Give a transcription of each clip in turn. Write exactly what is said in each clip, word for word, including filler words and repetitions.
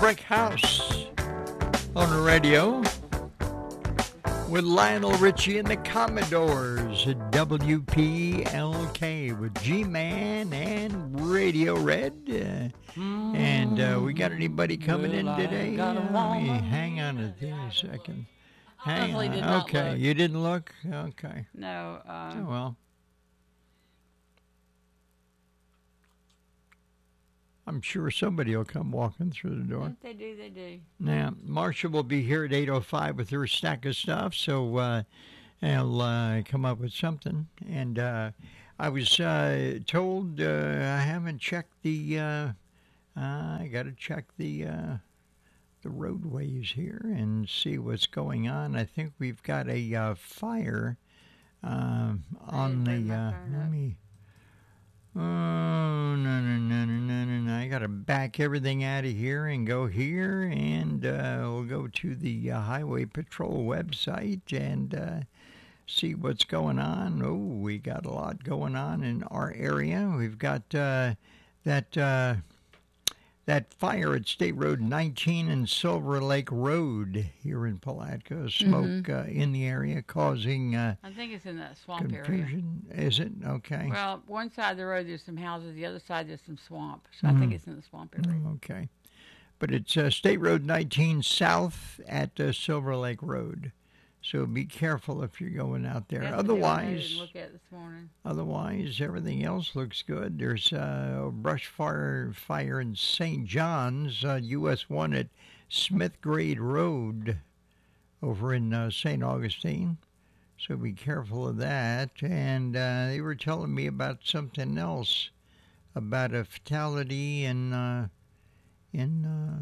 Brick House on the radio with Lionel Richie and the Commodores at W P L K with G-Man and Radio Red. Uh, and uh, we got anybody coming in today? Uh, let me hang on a second. Hang Leslie on. did not Okay, look. you didn't look? Okay. No. Uh, Oh, well. I'm sure somebody will come walking through the door. If they do, they do. Now, Marcia will be here at eight oh five with her stack of stuff, so uh, I'll uh, come up with something. And uh, I was uh, told uh, I haven't checked the, uh, uh, I got to check the uh, the roadways here and see what's going on. I think we've got a uh, fire um, on bring the, my uh, phone let up. me, oh, no, no, no, no, no, no, no. I got to back everything out of here and go here, and uh, we'll go to the uh, Highway Patrol website and uh, see what's going on. Oh, we got a lot going on in our area. We've got uh, that uh, that fire at State Road nineteen and Silver Lake Road here in Palatka. Smoke Mm-hmm. uh, in the area causing uh, I think it's in that swamp area. confusion. Is it? Okay. Well, one side of the road there's some houses, the other side there's some swamp. So I think it's in the swamp area. Mm, Okay. But it's uh, State Road nineteen south at uh, Silver Lake Road. So be careful if you're going out there. That's what they went ahead Otherwise, and look at this morning. otherwise everything else looks good. There's uh, a brush fire, fire in Saint John's, uh, U S one at Smith Grade Road over in uh, Saint Augustine. So be careful of that. And uh, they were telling me about something else, about a fatality in, uh, in uh,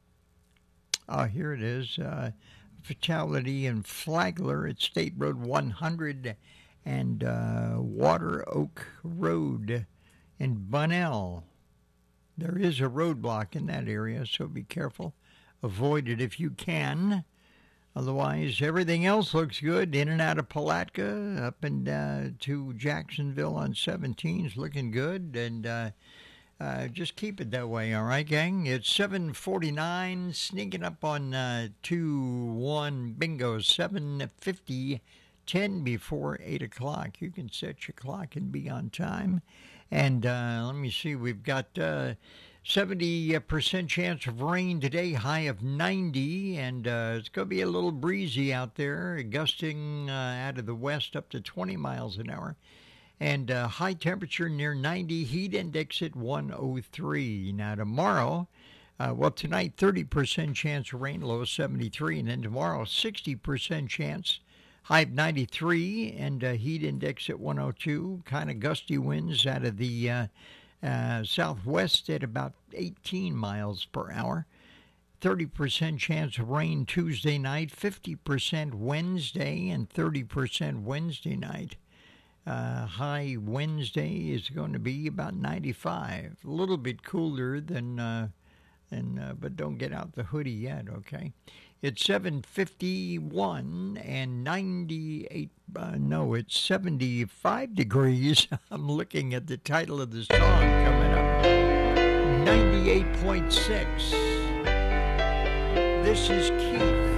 oh, here it is, uh, fatality in Flagler at State Road one hundred and uh, Water Oak Road in Bunnell. There is a roadblock in that area, so be careful. Avoid it if you can. Otherwise, everything else looks good. In and out of Palatka, up and uh, to Jacksonville on seventeen is looking good. And uh, uh, just keep it that way, all right, gang? It's seven forty-nine, sneaking up on uh, two one bingo, seven fifty, ten before eight o'clock. You can set your clock and be on time. And uh, let me see, we've got uh, seventy percent chance of rain today, high of ninety, and uh, it's going to be a little breezy out there, gusting uh, out of the west up to twenty miles an hour. And uh, high temperature near ninety, heat index at one oh three. Now tomorrow, uh, well tonight thirty percent chance of rain, low of seventy-three, and then tomorrow sixty percent chance, high of ninety-three, and uh, heat index at one oh two. Kind of gusty winds out of the uh, uh, southwest at about eighteen miles per hour. thirty percent chance of rain Tuesday night, fifty percent Wednesday, and thirty percent Wednesday night. Uh, high Wednesday is going to be about ninety-five. A little bit cooler than, uh, than uh, but don't get out the hoodie yet, okay? It's seven fifty-one and ninety-eight, uh, no, it's seventy-five degrees. I'm looking at the title of the song coming up. ninety-eight point six. This is Keith.